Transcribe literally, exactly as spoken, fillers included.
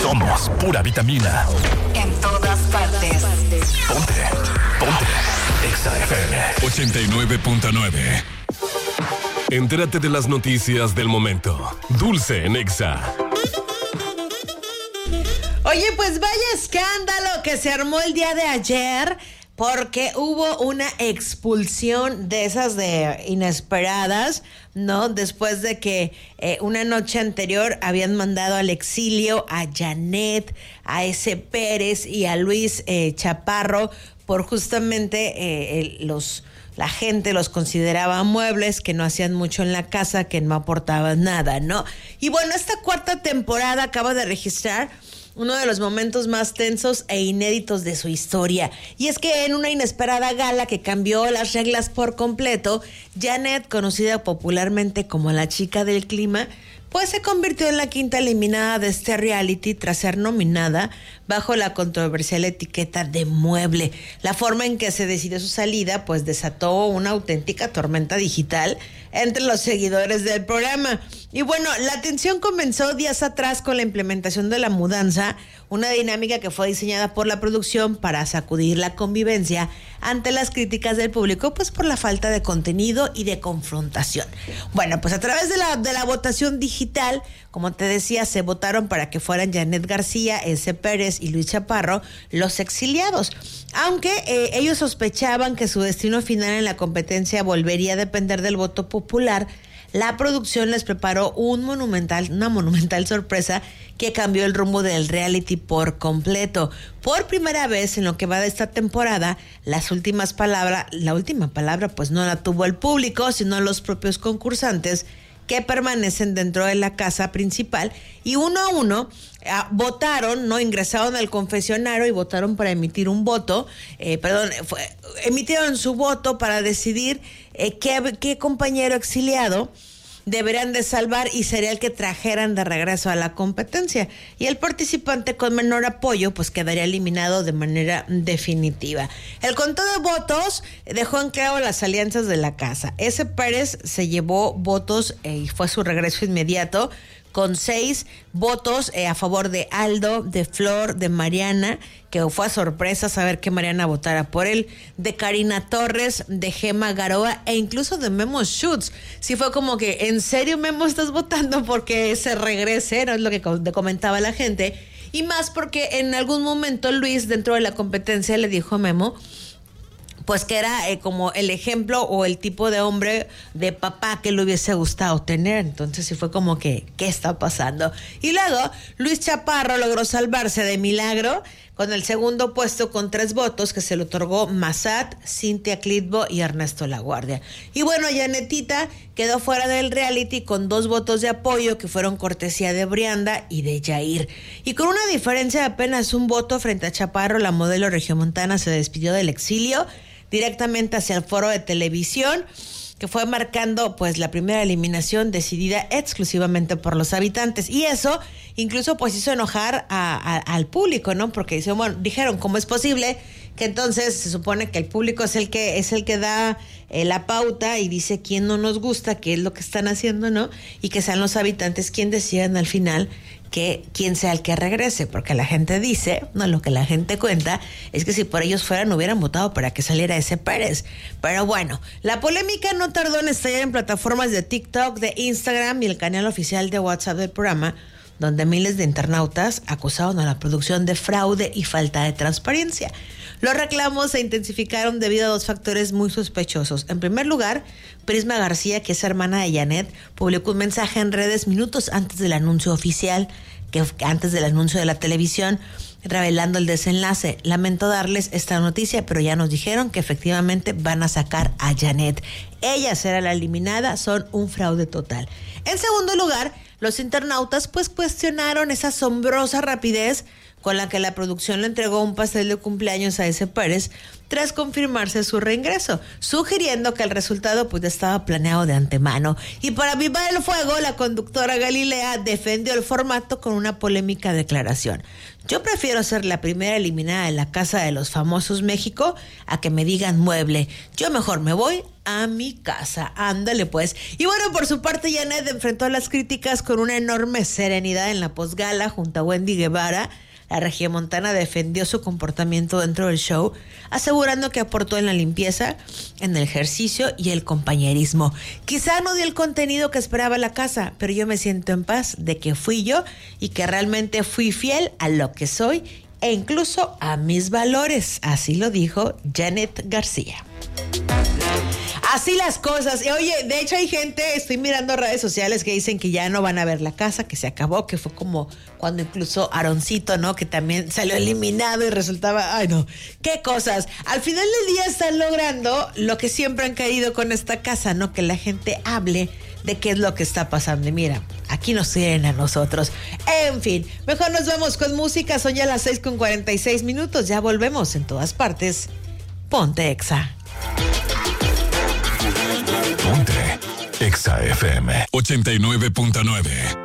Somos pura vitamina. En todas partes. Ponte, ponte. Exa F M ochenta y nueve punto nueve. Entérate de las noticias del momento. Dulce en Exa. Oye, pues vaya escándalo que se armó el día de ayer, porque hubo una expulsión de esas de inesperadas, ¿no? Después de que eh, una noche anterior habían mandado al exilio a Janet, a ese Pérez y a Luis eh, Chaparro por justamente eh, el, los... La gente los consideraba muebles, que no hacían mucho en la casa, que no aportaban nada, ¿no? Y bueno, esta cuarta temporada acaba de registrar uno de los momentos más tensos e inéditos de su historia. Y es que en una inesperada gala que cambió las reglas por completo, Janet, conocida popularmente como la chica del clima, pues se convirtió en la quinta eliminada de este reality tras ser nominada bajo la controversial etiqueta de mueble. La forma en que se decidió su salida pues desató una auténtica tormenta digital entre los seguidores del programa. Y bueno, la tensión comenzó días atrás con la implementación de la mudanza, una dinámica que fue diseñada por la producción para sacudir la convivencia ante las críticas del público, pues por la falta de contenido y de confrontación. Bueno, pues a través de la, de la votación digital, como te decía, se votaron para que fueran Janet García, Ese Pérez y Luis Chaparro los exiliados. Aunque eh, ellos sospechaban que su destino final en la competencia volvería a depender del voto popular, la producción les preparó un monumental, una monumental sorpresa que cambió el rumbo del reality por completo. Por primera vez en lo que va de esta temporada, las últimas palabras, la última palabra pues no la tuvo el público, sino los propios concursantes, que permanecen dentro de la casa principal, y uno a uno eh, votaron, no ingresaron al confesionario y votaron para emitir un voto, eh, perdón, fue, emitieron su voto para decidir eh, qué, qué compañero exiliado deberán de salvar y sería el que trajeran de regreso a la competencia. Y el participante con menor apoyo pues quedaría eliminado de manera definitiva. El conteo de votos dejó en claro las alianzas de la casa. Ese Pérez se llevó votos eh, y fue su regreso inmediato, con seis votos eh, a favor de Aldo, de Flor, de Mariana, que fue a sorpresa saber que Mariana votara por él, de Karina Torres, de Gema Garoa e incluso de Memo Schutz. Sí fue como que, ¿en serio, Memo, estás votando porque se regrese? No es lo que comentaba la gente. Y más porque en algún momento Luis, dentro de la competencia, le dijo a Memo pues que era eh, como el ejemplo o el tipo de hombre de papá que le hubiese gustado tener. Entonces sí fue como que, ¿qué está pasando? Y luego Luis Chaparro logró salvarse de milagro con el segundo puesto con tres votos que se le otorgó Massat, Cintia Clitbo y Ernesto Laguardia. Y bueno, Janetita quedó fuera del reality con dos votos de apoyo que fueron cortesía de Brianda y de Jair. Y con una diferencia de apenas un voto frente a Chaparro, la modelo regiomontana se despidió del exilio directamente hacia el foro de televisión, que fue marcando pues la primera eliminación decidida exclusivamente por los habitantes. Y eso incluso pues hizo enojar a, a, al público, ¿no? Porque dice, bueno, dijeron, ¿cómo es posible que entonces se supone que el público es el que es el que da eh, la pauta y dice quién no nos gusta, qué es lo que están haciendo, ¿no? Y que sean los habitantes quien decidan al final que quién sea el que regrese, porque la gente dice, no, lo que la gente cuenta es que si por ellos fueran hubieran votado para que saliera ese Pérez. Pero bueno, la polémica no tardó en estallar en plataformas de TikTok, de Instagram y el canal oficial de WhatsApp del programa, donde miles de internautas acusaron a la producción de fraude y falta de transparencia. Los reclamos se intensificaron debido a dos factores muy sospechosos. En primer lugar, Prisma García, que es hermana de Janet, publicó un mensaje en redes minutos antes del anuncio oficial, que antes del anuncio de la televisión, revelando el desenlace. Lamento darles esta noticia, pero ya nos dijeron que efectivamente van a sacar a Janet. Ella será la eliminada, son un fraude total. En segundo lugar, los internautas pues cuestionaron esa asombrosa rapidez con la que la producción le entregó un pastel de cumpleaños a ese Pérez tras confirmarse su reingreso, sugiriendo que el resultado pues estaba planeado de antemano. Y para avivar el fuego, la conductora Galilea defendió el formato con una polémica declaración. Yo prefiero ser la primera eliminada de la Casa de los Famosos México a que me digan mueble. Yo mejor me voy a mi casa. Ándale pues. Y bueno, por su parte, Janet enfrentó las críticas con una enorme serenidad en la posgala junto a Wendy Guevara. La regiomontana defendió su comportamiento dentro del show, asegurando que aportó en la limpieza, en el ejercicio y el compañerismo. Quizá no dio el contenido que esperaba la casa, pero yo me siento en paz de que fui yo y que realmente fui fiel a lo que soy e incluso a mis valores. Así lo dijo Janet García. Así las cosas. Y oye, de hecho hay gente, estoy mirando redes sociales que dicen que ya no van a ver la casa, que se acabó, que fue como cuando incluso Aaroncito, ¿no? Que también salió eliminado y resultaba, ay no, qué cosas. Al final del día están logrando lo que siempre han querido con esta casa, ¿no? Que la gente hable de qué es lo que está pasando. Y mira, aquí nos tienen a nosotros. En fin, mejor nos vamos con música. Son ya las seis con cuarenta y seis minutos. Ya volvemos en todas partes. Ponte Exa. Ponte Exa F M ochenta y nueve punto nueve.